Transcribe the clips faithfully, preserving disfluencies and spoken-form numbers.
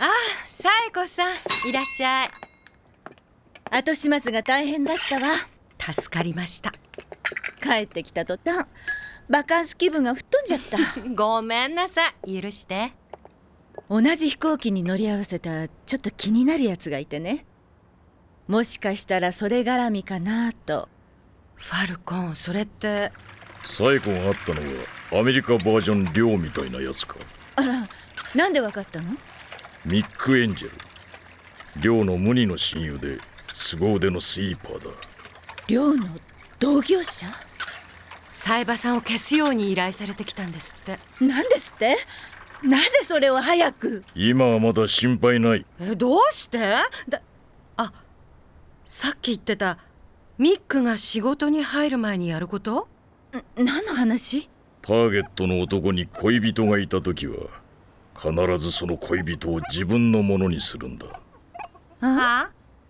あ、紗栄子さん、いらっしゃい。 後始末が大変だったわ。 助かりました。 帰ってきた途端バカンス気分が吹っ飛んじゃったごめんなさい、許して。 同じ飛行機に乗り合わせたちょっと気になるやつがいてね。もしかしたらそれ絡みかなと。 ファルコン、それって。 紗栄子があったのはアメリカバージョンリョウみたいなやつか。 あら、なんでわかったの？ ミック・エンジェル、リョウの無二の親友で凄腕のスイーパーだ。 リョウの同業者？ 冴羽さんを消すように依頼されてきたんですって。 なんですって？なぜそれを早く？ 今はまだ心配ない。 え、どうしてだ。あ、さっき言ってたミックが仕事に入る前にやること？ 何の話？ ターゲットの男に恋人がいた時は必ずその恋人を自分のものにするんだ。 はあ？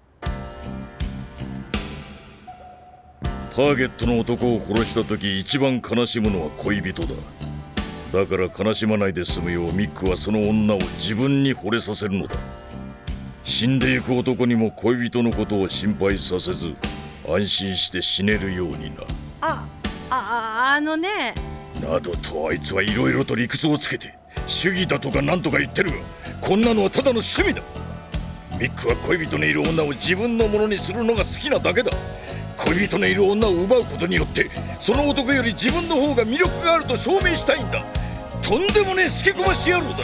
ターゲットの男を殺した時一番悲しむのは恋人だ。だから悲しまないで済むようミックはその女を自分に惚れさせるのだ。死んでいく男にも恋人のことを心配させず安心して死ねるようにな。 あ、あ、あのね。 などとあいつはいろいろと理屈をつけて主義だとか何とか言ってるが、こんなのはただの趣味だ。ミックは恋人のいる女を自分のものにするのが好きなだけだ。恋人のいる女を奪うことによってその男より自分の方が魅力があると証明したいんだ。とんでもねえスケコマし野郎だ。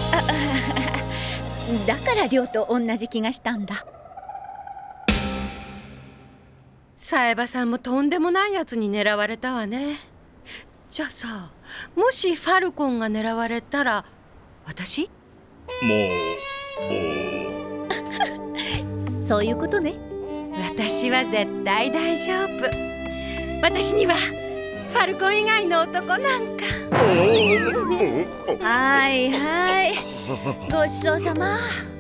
だからリョウと同じ気がしたんだ。 冴羽さんもとんでもないやつに狙われたわね。じゃあさ、もしファルコンが狙われたら私？ もうそういうことね。 私は絶対大丈夫。私にはファルコン以外の男なんか。 はいはい、ごちそうさま。